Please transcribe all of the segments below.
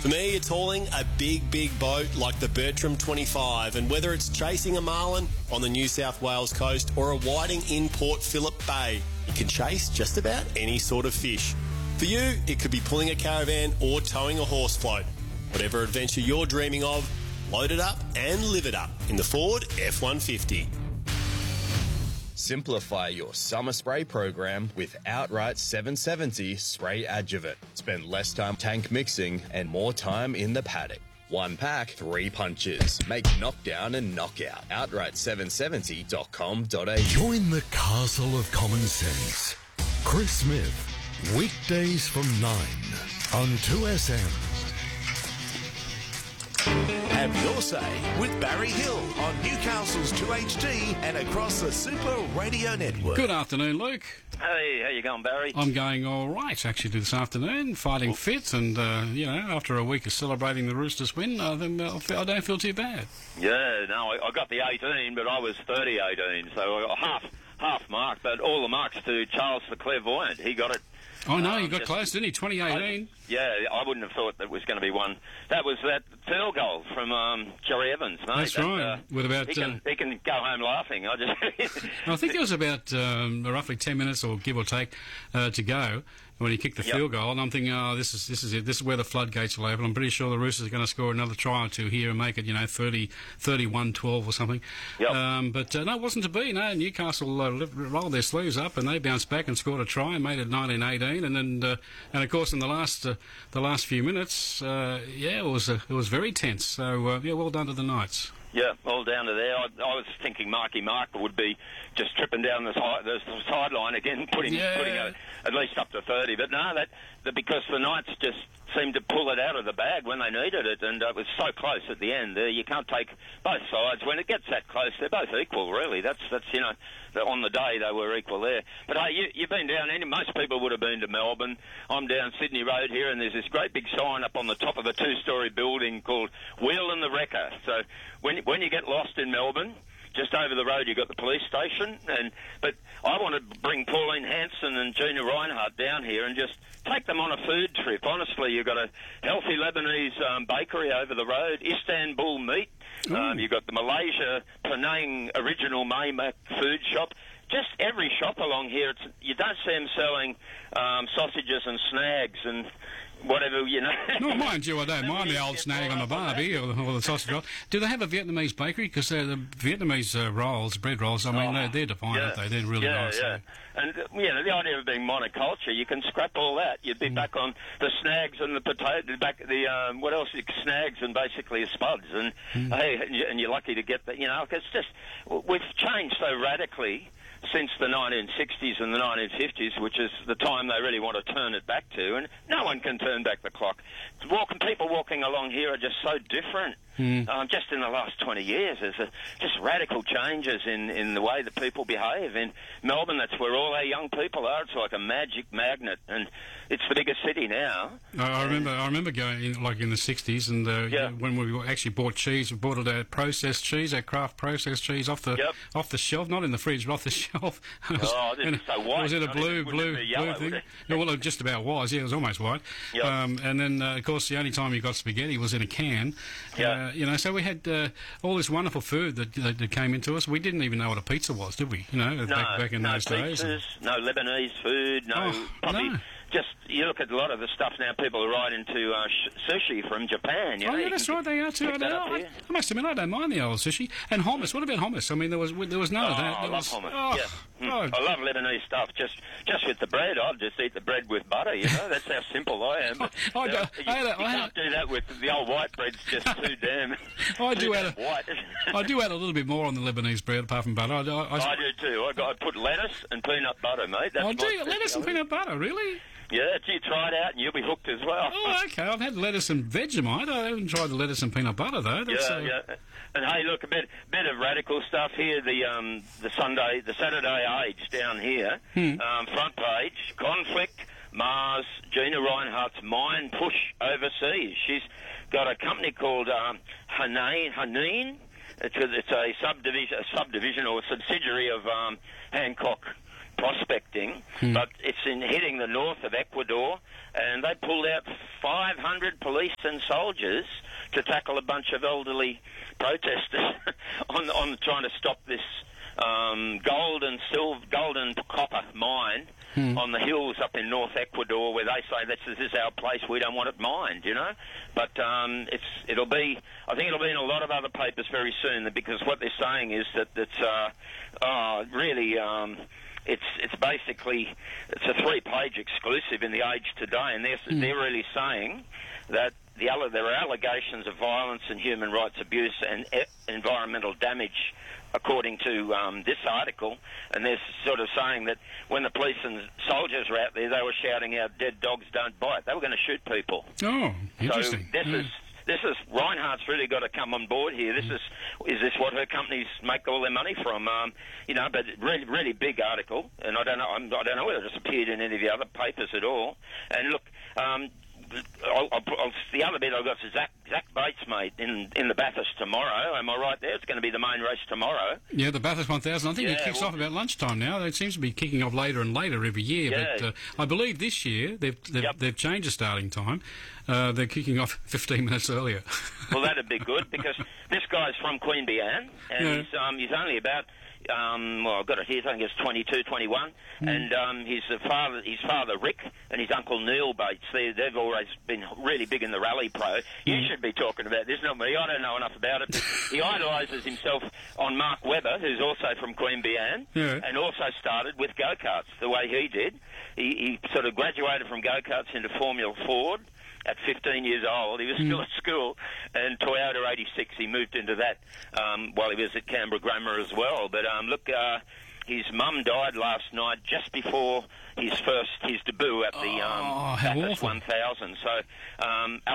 For me, it's hauling a big boat like the Bertram 25, and whether it's chasing a marlin on the New South Wales coast or a whiting in Port Phillip Bay, you can chase just about any sort of fish. For you, it could be pulling a caravan or towing a horse float. Whatever adventure you're dreaming of, load it up and live it up in the Ford F-150. Simplify your summer spray program with Outright 770 Spray Adjuvant. Spend less time tank mixing and more time in the paddock. 1 pack, 3 punches. Make knockdown and knockout. Outright770.com.au. Join the castle of common sense. Chris Smith, weekdays from 9 on 2SM. Have your say with Barry Hill on Newcastle's 2HD and across the Super Radio Network. Good afternoon, Luke. Hey, how you going, Barry? I'm going all right, actually, this afternoon, fighting fit, and, after a week of celebrating the Roosters win, I don't feel too bad. Yeah, no, I got the 18, but I was 30-18, so I got half mark, but all the marks to Charles the Clairvoyant. He got it. Oh, no, you got close, didn't he? 2018. I wouldn't have thought that was going to be one. That was that field goal from Jerry Evans, mate. That's right. With about, he can go home laughing. I think there was about roughly 10 minutes, or give or take, to go when he kicked the field goal, and I'm thinking, this is it. This is where the floodgates will open. I'm pretty sure the Roosters are going to score another try or two here and make it, 31-12 or something. Yep. But no, it wasn't to be. No, Newcastle rolled their sleeves up and they bounced back and scored a try and made it 19-18. And then, and of course, in the last few minutes, it was very tense. So well done to the Knights. Yeah, all down to there. I was thinking Marky Mark would be just tripping down the sideline again, putting at least up to 30. But no, that because the Knights just seemed to pull it out of the bag when they needed it, and it was so close at the end. You can't take both sides when it gets that close. They're both equal, really. That's on the day they were equal there. But hey, you've been down. Most people would have been to Melbourne. I'm down Sydney Road here, and there's this great big sign up on the top of a 2-storey building called Wheel and the Wrecker. So when you get lost in Melbourne, just over the road you've got the police station, but I want to bring Pauline Hanson and Gina Reinhardt down here and just take them on a food trip. Honestly, you've got a healthy Lebanese bakery over the road, Istanbul Meat, you've got the Malaysia Penang Original Maymak food shop. Just every shop along here, you don't see them selling sausages and snags and whatever, No, mind you, I don't mind the old snag on the barbie or the sausage roll. Do they have a Vietnamese bakery? Because the Vietnamese bread rolls, they're defined, aren't they? They're really nice. Yeah. And, the idea of being monoculture, you can scrap all that. You'd be back on the snags and the potato, what else? Snags and basically spuds. And, hey, and you're lucky to get that, it's just, we've changed so radically since the 1960s and the 1950s, which is the time they really want to turn it back to, and no one can turn back the clock. People walking along here are just so different. Just in the last 20 years, there's just radical changes in the way that people behave. In Melbourne, that's where all our young people are. It's like a magic magnet, and it's the biggest city now. I remember going in the 60s, and when we actually bought cheese, we bought our processed cheese, our craft processed cheese off the shelf, not in the fridge, but off the shelf. It was so white. Was it a blue thing? Well, it just about was. Yeah, it was almost white. Yep. And then, of course, the only time you got spaghetti was in a can. So we had all this wonderful food that came into us. We didn't even know what a pizza was, did we? Back in those days. No Lebanese food, Just, you look at a lot of the stuff now, people are right into sushi from Japan. That's right, they are too. I must admit, I don't mind the old sushi. And hummus, what about hummus? I mean, there was none of that. I love hummus, I love Lebanese stuff, just with the bread. I'd just eat the bread with butter, That's how simple I am. But, you can't do that with the old white bread's just too damn I do add a little bit more on the Lebanese bread, apart from butter. I do too. I put lettuce and peanut butter, mate. Lettuce and peanut butter, really? Yeah, you try it out and you'll be hooked as well. Oh, okay. I've had lettuce and Vegemite. I haven't tried the lettuce and peanut butter, though. Yeah. And hey, look, a bit of radical stuff here. The Saturday Age down here, front page, conflict, Mars, Gina Reinhardt's mine push overseas. She's got a company called Haneen. It's a subdivision or a subsidiary of Hancock prospecting, but it's hitting the north of Ecuador, and they pulled out 500 police and soldiers to tackle a bunch of elderly protesters on trying to stop this gold and copper mine on the hills up in North Ecuador, where they say this is our place, we don't want it mined, you know. But I think it'll be in a lot of other papers very soon, because what they're saying is that it's really. It's basically a 3-page exclusive in the Age today, and they're really saying that there are allegations of violence and human rights abuse and environmental damage, according to this article, and they're sort of saying that when the police and soldiers were out there, they were shouting out, "Dead dogs don't bite." They were going to shoot people. Oh, interesting. So this is Reinhardt's really got to come on board here. Is this what her companies make all their money from? But really, really big article, and I don't know whether it's appeared in any of the other papers at all. And look, the other bit I've got is Zach Bates, mate, in the Bathurst tomorrow. Am I right there? It's going to be the main race tomorrow. Yeah, the Bathurst 1000. I think it kicks off about lunchtime now. It seems to be kicking off later and later every year. Yeah. But I believe this year they've changed the starting time. They're kicking off 15 minutes earlier. Well, that'd be good, because this guy's from Queanbeyan, and he's only about... I've got it here, I think it's 22, 21, and his father Rick and his uncle Neil Bates, they've always been really big in the rally pro. You should be talking about this, not me. I don't know enough about it, but he idolises himself on Mark Webber, who's also from Queanbeyan, and also started with go-karts the way he did. He sort of graduated from go-karts into Formula Ford at 15 years old. He was still at school, and Toyota 86, he moved into that while he was at Canberra Grammar as well. But his mum died last night just before his debut at the Bathurst 1000. So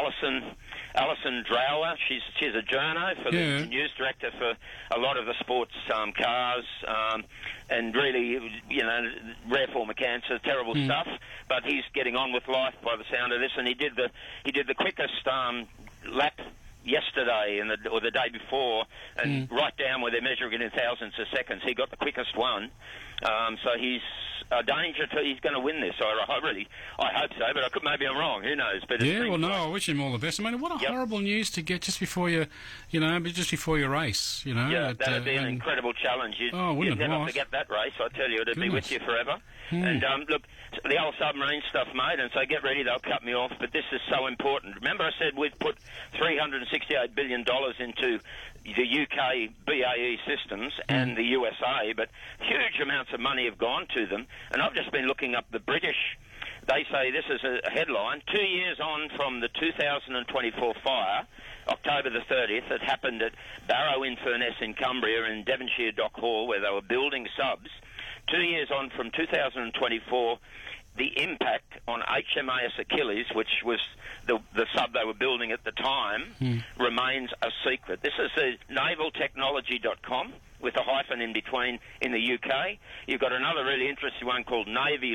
Alison Drower, she's a journo for the news director for a lot of the sports cars, and really, rare form of cancer, terrible stuff. But he's getting on with life by the sound of this, and he did the quickest lap yesterday or the day before, and right down where they're measuring it in thousandths of seconds, he got the quickest one. So he's a danger he's going to win this. I hope so, but maybe I'm wrong. Who knows? But I wish him all the best. I mean, what a horrible news to get just before your race. Yeah, that'd be an incredible challenge. You'd never forget that race. I tell you, it'd be with you forever. And look, the old submarine stuff, mate, and so get ready, they'll cut me off, but this is so important. Remember I said we'd put $368 billion into the UK BAE systems and the USA, but huge amounts of money have gone to them, and I've just been looking up the British. They say, this is a headline, 2 years on from the 2024 fire, October the 30th, that happened at Barrow-in-Furness in Cumbria and Devonshire Dock Hall, where they were building subs. 2 years on from 2024, the impact on HMAS Achilles, which was the sub they were building at the time, remains a secret. This is navaltechnology.com with a hyphen in between in the UK. You've got another really interesting one called Navy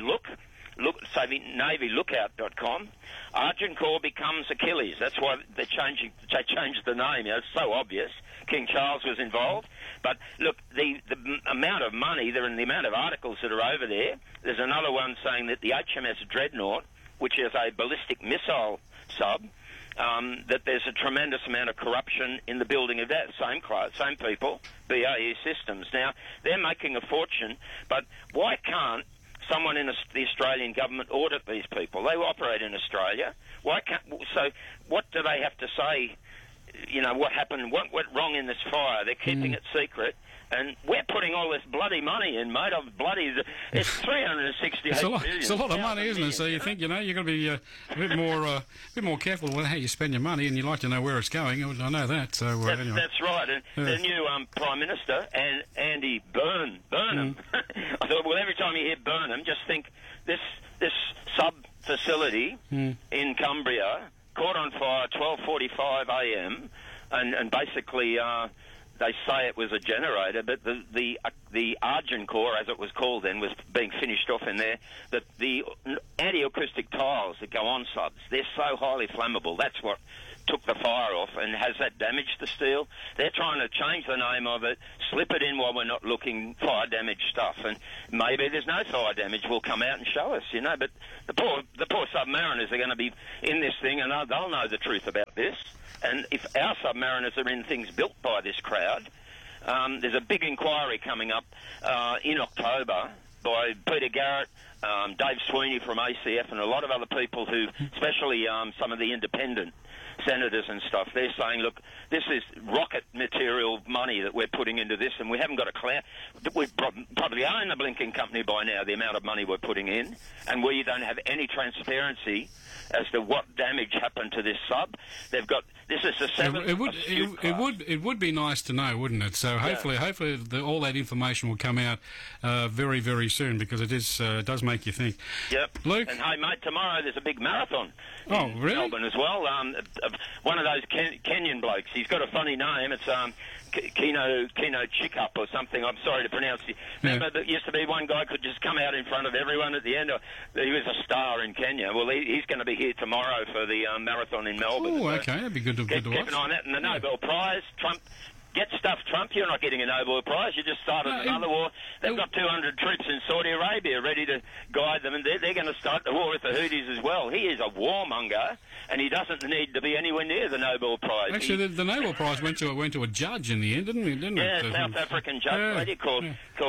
NavyLookout.com. Argencore becomes Achilles. That's why they changed the name. It's so obvious. King Charles was involved. But look, the amount of money there and the amount of articles that are over there. There's another one saying that the HMS Dreadnought, which is a ballistic missile sub, that there's a tremendous amount of corruption in the building of that. Same people, BAE Systems. Now, they're making a fortune, but why can't someone in the Australian government audit these people? They operate in Australia. So what do they have to say? What happened, what went wrong in this fire? They're keeping it secret, and we're putting all this bloody money in, mate. It's $368 billion. It's a lot of money, isn't it? So you think, you've got to be a bit more careful with how you spend your money, and you like to know where it's going. I know that. So anyway. That's right. And the new Prime Minister, Andy Burnham. I thought, well, every time you hear Burnham, just think this sub facility in Cumbria caught on fire 12:45 a.m. and basically they say it was a generator, but the Argencore, as it was called then, was being finished off in there. That the anti-acoustic tiles that go on subs, they're so highly flammable. That's what took the fire off, and has that damaged the steel? They're trying to change the name of it, slip it in while we're not looking fire damage stuff, and maybe there's no fire damage. Will come out and show us, you know. But the poor submariners are going to be in this thing, and they'll know the truth about this. And if our submariners are in things built by this crowd, there's a big inquiry coming up in October by Peter Garrett, Dave Sweeney from ACF, and a lot of other people who, especially some of the independent senators and stuff, they're saying, look, this is rocket material money that we're putting into this, and we haven't got a clout. We probably own the blinking company by now, the amount of money we're putting in, and we don't have any transparency as to what damage happened to this sub. They've got, this is the seventh. It would be nice to know, wouldn't it? So hopefully all that information will come out very, very soon, because it does make you think. Yep. Luke? And hey, mate, tomorrow there's a big marathon in really? Melbourne as well. One of those Kenyan blokes. He's got a funny name. It's Kino Chikup or something. I'm sorry to pronounce it. Remember, there used to be one guy could just come out in front of everyone at the end. He was a star in Kenya. Well, he's going to be here tomorrow for the marathon in Melbourne. Oh, okay. That'd be good to watch. Keep an eye on that. And the Nobel Prize, Trump. Get stuff, Trump. You're not getting a Nobel Prize. You just started another war. They've got 200 troops in Saudi Arabia ready to guide them, and they're going to start the war with the Houthis as well. He is a warmonger, and he doesn't need to be anywhere near the Nobel Prize. Actually, the Nobel Prize went to a judge in the end, didn't it? Yeah, South African judge lady called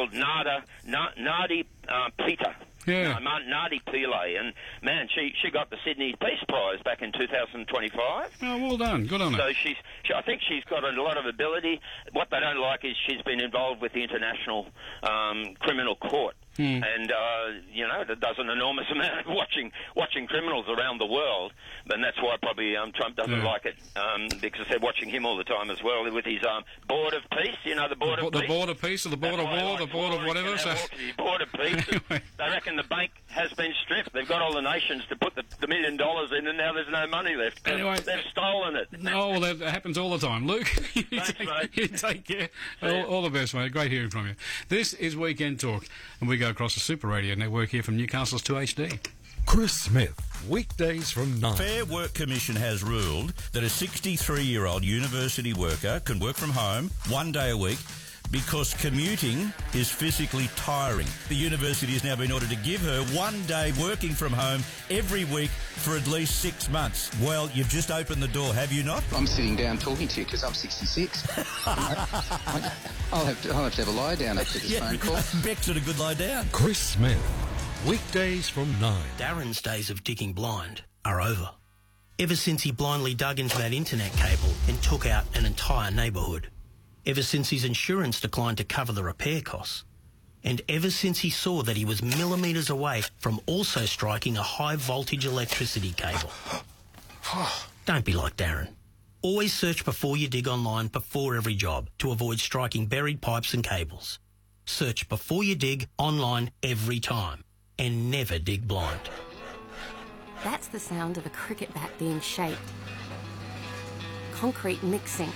Nadi Peter. Yeah. Nadi Pillay, and man, she got the Sydney Peace Prize back in 2025. Oh, well done, good on her. So I think she's got a lot of ability. What they don't like is she's been involved with the International Criminal Court. And, that does an enormous amount of watching criminals around the world. And that's why probably Trump doesn't like it, because they're watching him all the time as well with his Board of Peace, the Board of Peace. The Board of Peace or the Board of War, the Board of whatever. The Board of Peace. They reckon the bank has been stripped. They've got all the nations to put the $1 million in, and now there's no money left. Anyway, they've stolen it. No, that happens all the time. Luke, you take care. All the best, mate. Great hearing from you. This is Weekend Talk, and we go across the Super Radio Network here from Newcastle's 2HD. Chris Smith, weekdays from 9. Fair Work Commission has ruled that a 63-year-old university worker can work from home 1 day a week because commuting is physically tiring. The university has now been ordered to give her 1 day working from home every week for at least 6 months. Well, you've just opened the door, have you not? I'm sitting down talking to you because I'm 66. I'll have to have a lie down after this phone call. Beck's a good lie down. Chris Smith, weekdays from 9. Darren's days of digging blind are over. Ever since he blindly dug into that internet cable and took out an entire neighbourhood. Ever since his insurance declined to cover the repair costs. And ever since he saw that he was millimetres away from also striking a high-voltage electricity cable. Don't be like Darren. Always search before you dig online before every job to avoid striking buried pipes and cables. Search before you dig online every time. And never dig blind. That's the sound of a cricket bat being shaped. Concrete mixing.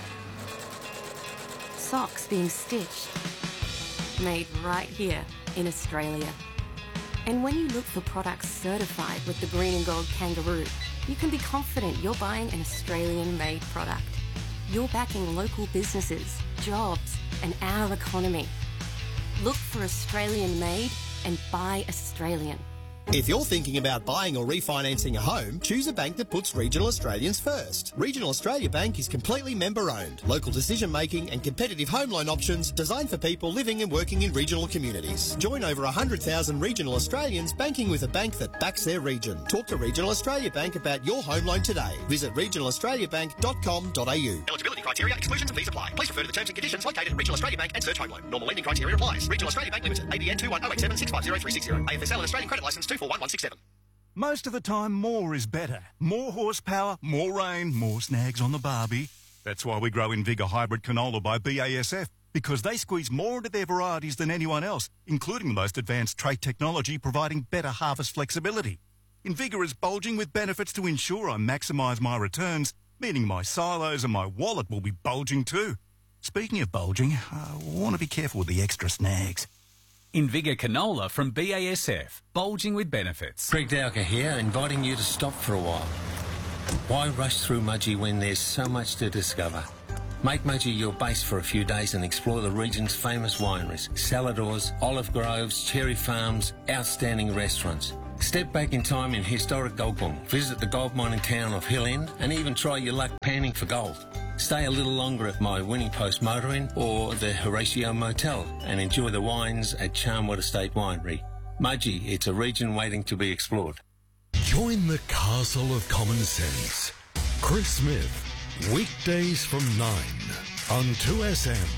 Socks being stitched. Made right here in Australia. And when you look for products certified with the green and gold kangaroo, you can be confident you're buying an Australian-made product. You're backing local businesses, jobs, and our economy. Look for Australian-made and buy Australian. If you're thinking about buying or refinancing a home, choose a bank that puts Regional Australians first. Regional Australia Bank is completely member-owned. Local decision-making and competitive home loan options designed for people living and working in regional communities. Join over 100,000 regional Australians banking with a bank that backs their region. Talk to Regional Australia Bank about your home loan today. Visit regionalaustraliabank.com.au. Eligibility criteria, exclusions and fees apply. Please refer to the terms and conditions located at Regional Australia Bank and search home loan. Normal lending criteria applies. Regional Australia Bank Limited. ABN 21087 650 360. AFSL and Australian Credit Licence 241167. Most of the time, more is better. More horsepower, more rain, more snags on the barbie. That's why we grow Invigor Hybrid Canola by BASF, because they squeeze more into their varieties than anyone else, including the most advanced trait technology providing better harvest flexibility. Invigor is bulging with benefits to ensure I maximise my returns, meaning my silos and my wallet will be bulging too. Speaking of bulging, I want to be careful with the extra snags. Invigor Canola from BASF, bulging with benefits. Greg Dowker here, inviting you to stop for a while. Why rush through Mudgee when there's so much to discover? Make Mudgee your base for a few days and explore the region's famous wineries, Saladors, olive groves, cherry farms, outstanding restaurants. Step back in time in historic Goulburn, visit the gold mining town of Hill End, and even try your luck panning for gold. Stay a little longer at my Winning Post Motor Inn or the Horatio Motel and enjoy the wines at Charnwood Estate Winery. Mudgee, it's a region waiting to be explored. Join the castle of common sense. Chris Smith, weekdays from 9 on 2SM.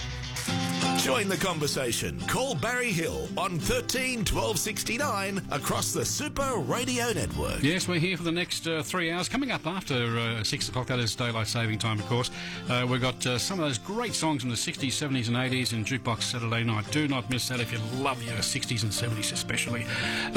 Join the conversation. Call Barry Hill on 13 1269 across the Super Radio Network. Yes, we're here for the next 3 hours. Coming up after 6 o'clock, that is daylight saving time, of course. We've got some of those great songs from the 60s, 70s and 80s in Jukebox Saturday Night. Do not miss that if you love your 60s and 70s especially.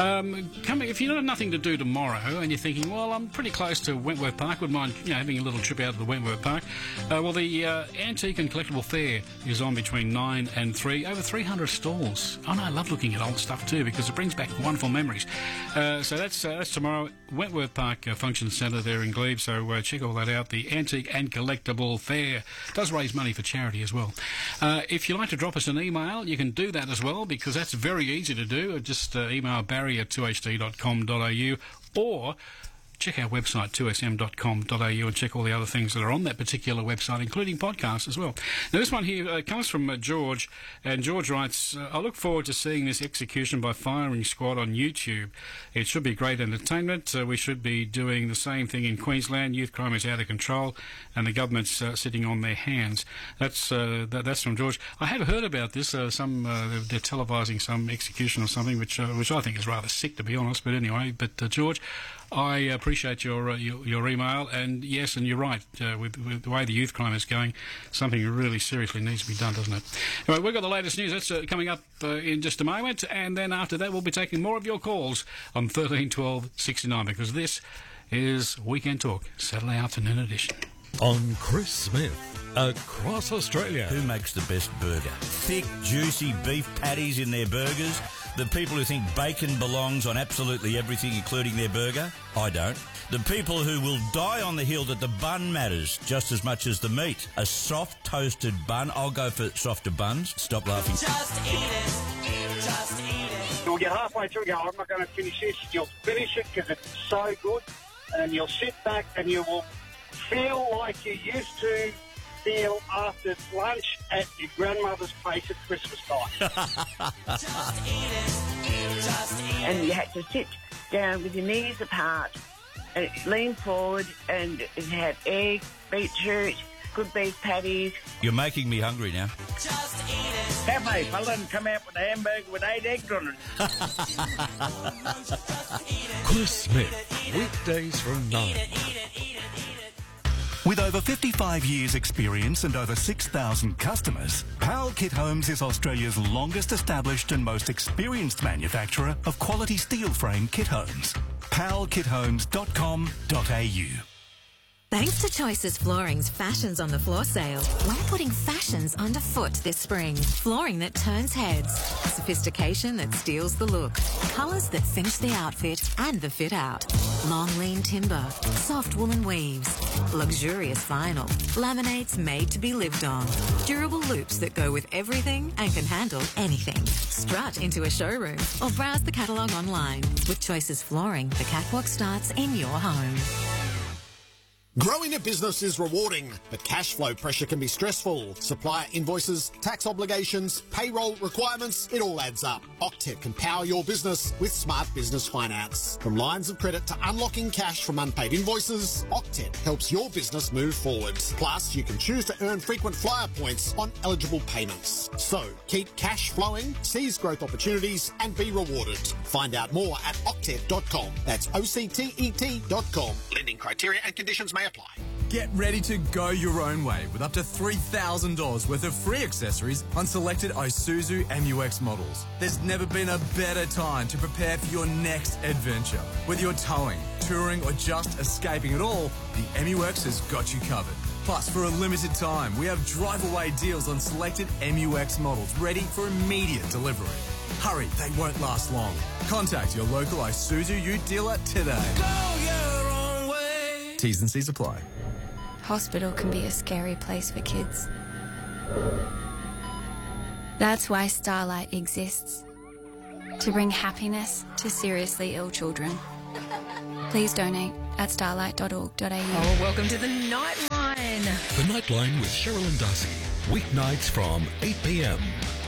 If you have nothing to do tomorrow and you're thinking, well, I'm pretty close to Wentworth Park, wouldn't mind having a little trip out to the Wentworth Park. Well, the Antique and Collectible Fair is on between 9 and 3. Over 300 stalls. Oh, no, I love looking at old stuff too because it brings back wonderful memories. So that's tomorrow, Wentworth Park Function Centre there in Glebe. So check all that out. The Antique and Collectible Fair does raise money for charity as well. If you'd like to drop us an email, you can do that as well because that's very easy to do. Just email barry@2hd.com.au or check our website, 2sm.com.au, and check all the other things that are on that particular website, including podcasts as well. Now, this one here comes from George, and George writes, I look forward to seeing this execution by firing squad on YouTube. It should be great entertainment. We should be doing the same thing in Queensland. Youth crime is out of control, and the government's sitting on their hands. That's from George. I have heard about this. They're televising some execution or something, which I think is rather sick, to be honest. But anyway, George, I appreciate your email, and yes, and you're right, with the way the youth crime is going, something really seriously needs to be done, doesn't it? Anyway, we've got the latest news. That's coming up in just a moment, and then after that we'll be taking more of your calls on 13 12 69, because this is Weekend Talk, Saturday afternoon edition. On Chris Smith, across Australia. Who makes the best burger? Thick, juicy beef patties in their burgers? The people who think bacon belongs on absolutely everything, including their burger? I don't. The people who will die on the hill that the bun matters just as much as the meat. A soft toasted bun. I'll go for softer buns. Stop laughing. Just eat it. Just eat it. You'll get halfway through and go, I'm not going to finish this. You'll finish it because it's so good. And you'll sit back and you will feel like you used to feel after lunch at your grandmother's place at Christmas time. Just eat it. Just eat it. And you had to sit down with your knees apart and lean forward and have egg, beetroot, good beef patties. You're making me hungry now. Just eat it. Cafe fella and come out with a hamburger with 8 eggs on it. Chris Smith, weekdays from 9. With over 55 years' experience and over 6,000 customers, Powell Kit Homes is Australia's longest established and most experienced manufacturer of quality steel frame kit homes. powellkithomes.com.au. Thanks to Choices Flooring's Fashions on the Floor sale, we're putting fashions underfoot this spring. Flooring that turns heads, sophistication that steals the look, colours that finish the outfit and the fit out. Long lean timber, soft woolen weaves, luxurious vinyl, laminates made to be lived on, durable loops that go with everything and can handle anything. Strut into a showroom or browse the catalogue online. With Choices Flooring, the catwalk starts in your home. Growing a business is rewarding, but cash flow pressure can be stressful. Supplier invoices, tax obligations, payroll requirements, it all adds up. Octet can power your business with smart business finance. From lines of credit to unlocking cash from unpaid invoices, Octet helps your business move forward. Plus, you can choose to earn frequent flyer points on eligible payments. So, keep cash flowing, seize growth opportunities, and be rewarded. Find out more at octet.com. That's OCTET.com. Lending criteria and conditions may apply. Get ready to go your own way with up to $3,000 worth of free accessories on selected Isuzu MU-X models. There's never been a better time to prepare for your next adventure. Whether you're towing, touring, or just escaping it all, the MU-X has got you covered. Plus, for a limited time, we have drive-away deals on selected MU-X models ready for immediate delivery. Hurry, they won't last long. Contact your local Isuzu Ute dealer today. Go your own way. T's and C's apply. Hospital can be a scary place for kids. That's why Starlight exists. To bring happiness to seriously ill children. Please donate at starlight.org.au. Oh, welcome to the Nightline. The Nightline with Cheryl and Darcy. Weeknights from 8 p.m.